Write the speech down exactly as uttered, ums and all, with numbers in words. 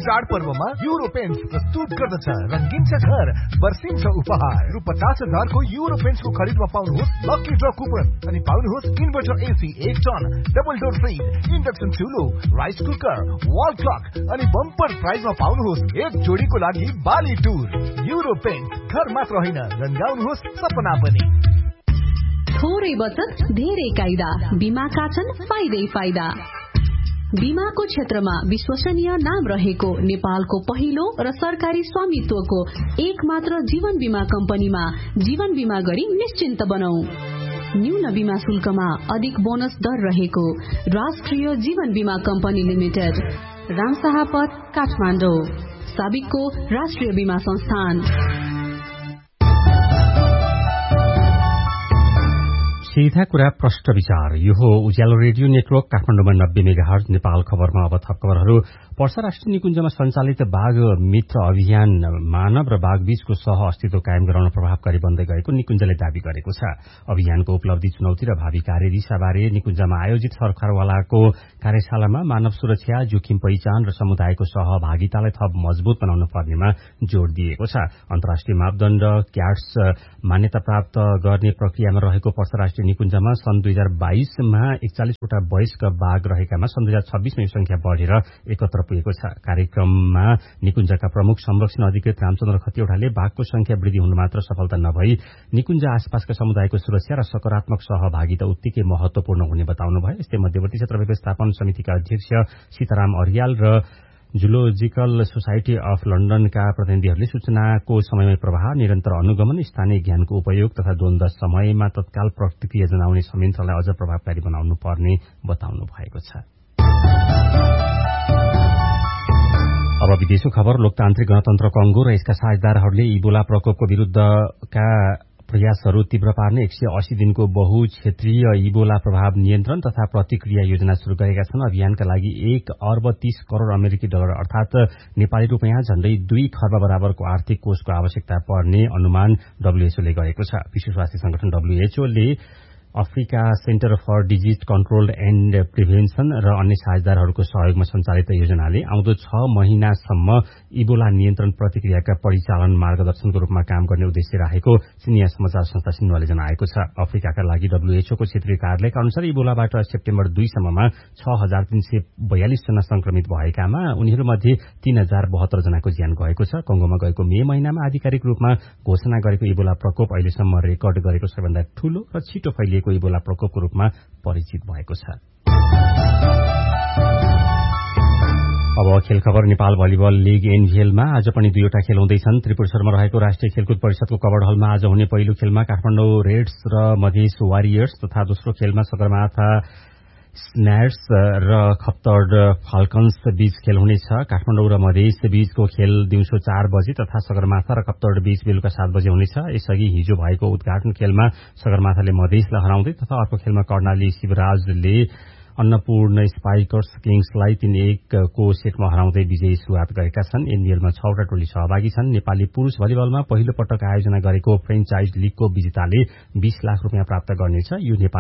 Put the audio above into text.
चाडपर्वमा euro paints प्रस्तुत गर्दछ रंगीन छ घर वर्षिन्छ उपहार रु पचास हजार को युरो पेन्ट्स को खरिदमा पाउनुहोस् लकी ड्र कुपन अनि पाउनुहोस् इन्भर्टर एसी एक ton double door fridge induction चुलो rice cooker wall clock अनि बम्पर प्राइजमा पाउनुहोस् एक जोडीको लागि बाली टुर। युरो पेन्ट्स घर मात्र होइन रंगाउनुहोस् सपना पनि। थोरै बचत धेरै कायदा बीमाका छन् फाइदै फाइदा। बीमाको क्षेत्रमा विश्वसनीय नाम रहेको नेपालको पहिलो र सरकारी स्वामित्वको एक मात्र जीवन बीमा कम्पनीमा जीवन बीमा गरी निश्चिन्त बनौ। न्यून बीमा शुल्कमा अधिक बोनस दर रहेको राष्ट्रिय जीवन बीमा कम्पनी लिमिटेड, रामशाहपथ, काठमाडौँ। साबिकको राष्ट्रिय बीमा संस्थान। सीधा कुरा प्रष्ट विचार। यो हो उज्यालो रेडियो नेटवर्क काठमाडौँमा नब्बे मेगाहर्ज। नेपाल खबरमा अब थप खबरहरू। पर्सा राष्ट्रिय निकुञ्जमा सञ्चालित बाघ मित्र अभियान मानव र बाघ बीचको सह अस्तित्व कायम गराउन प्रभावकारी बन्दै गएको निकुञ्जले दावी गरेको छ। अभियानको उपलब्धि, चुनौती र भावी कार्यदिशाबारे निकुञ्जमा आयोजित सरकारवालाको कार्यशालामा मानव सुरक्षा, जोखिम पहिचान र समुदायको सहभागितालाई थप मजबूत बनाउन पर्नेमा जोड़ दिएको छ। अन्तर्राष्ट्रिय मापदण्ड क्याट्स मान्यता प्राप्त गर्ने प्रक्रियामा रहेको पर्सा राष्ट्रिय निकुञ्जमा सन् दुई हजार बाइसमा एकचालिसवटा वयस्क बाघ रहेकामा सन् दुई हजार छब्बीसमा यो संख्या बढ़ेर एकत्र पुगेको छ। कार्यक्रममा निकुञ्जका प्रमुख संरक्षण अधिकृत रामचन्द्र खतिवड़ाले बाघको संख्या वृद्धि हुनु मात्र सफलता नभई निकुञ्ज आसपासका समुदायको सुरक्षा र सकारात्मक सहभागिता उत्तिकै महत्वपूर्ण हुने बताउनुभयो। यस्तै मध्यवर्ती क्षेत्र व्यवस्थापन समितिका अध्यक्ष सीताराम अरियाल र जुलोजिकल सोसाइटी अफ लन्डनका प्रतिनिधिहरूले सूचनाको समयमै प्रवाह, निरन्तर अनुगमन, स्थानीय ज्ञानको उपयोग तथा द्वन्द समयमा तत्काल प्रतिक्रिया जनाउने संयन्त्रलाई अझ प्रभावकारी बनाउनु पर्ने बताउनु भएको छ। अब विदेशको खबर। लोकतान्त्रिक गणतन्त्र कंगो र यसका साझेदारहरूले इबोला प्रकोपको विरूद्धका प्रयासहरू तीव्र पार्ने एक सय अस्सी दिनको बहु क्षेत्रीय इबोला प्रभाव नियन्त्रण तथा प्रतिक्रिया योजना शुरू गरेका छन्। अभियानका लागि एक अर्ब तीस करोड़ अमेरिकी डलर अर्थात नेपाली रूपियाँ झण्डै दुई खर्ब बराबरको आर्थिक कोषको आवश्यकता पर्ने अनुमान डब्ल्यूएचओले गरेको छ। विश्व स्वास्थ्य संगठन डब्ल्यूएचओले Africa centre for disease control and prevention र अन्य साझेदारहरूको सहयोगमा सञ्चालित योजनाले आउँदो छ महिनासम्म इबोला नियन्त्रण प्रतिक्रियाका परिचालन मार्गदर्शनको रूपमा काम गर्ने उद्देश्य राखेको चिनिया समाचार संस्था सिन्हुवाले जनाएको छ। अफ्रिकाका लागि डब्ल्यूएचओको क्षेत्रीय कार्यालयका अनुसार इबोलाबाट सेप्टेम्बर दुई सम्ममा छ हजार तीन सय बयालिस जना संक्रमित भएकामा उनीहरूमध्ये तीन हजार बहत्तर जनाको ज्यान गएको छ। कंगोमा गएको मे महिनामा आधिकारिक रूपमा घोषणा गरेको इबोला प्रकोप अहिलेसम्म रेकर्ड गरेको सबैभन्दा ठूलो र छिटो फैलिएको इबोला प्रकोपको रूपमा परिचित भएको छ। अब खेल खबर। नेपाल भलिबल लीग एनभीएलमा आज पनि दुईवटा खेल हुँदैछन्। त्रिपुरेश्वरमा रहेको राष्ट्रिय खेलकुद परिषदको कवड हलमा आज हुने पहिलो खेलमा काठमाडौँ रेड्स र मधेस वारियर्स तथा दोस्रो खेलमा सगरमाथा स्न्यार्स र खप्तड फाल्कन्स बीच खेल हुनेछ। काठमाडौँ र मधेस बीचको खेल दिउँसो चार बजे तथा सगरमाथा र खप्तड बीच बेलुका सात बजे हुनेछ। यसअघि हिजो भएको उद्घाटन खेलमा सगरमाथाले मधेसलाई हराउँदै तथा अर्को खेलमा कर्णाली शिवराजले अन्नपूर्ण स्पाइकर्स किङ्सलाई तीन एक को सेटमा हराउँदै विजयी शुरूआत गरेका छन्। एनबीएलमा छवटा टोली सहभागी छन्। नेपाली पुरूष भलिबलमा पहिलो पटक आयोजना गरेको फ्रेन्चाइज लीगको विजेताले बीस लाख रूपियाँ प्राप्त गर्नेछ। यो नेपाली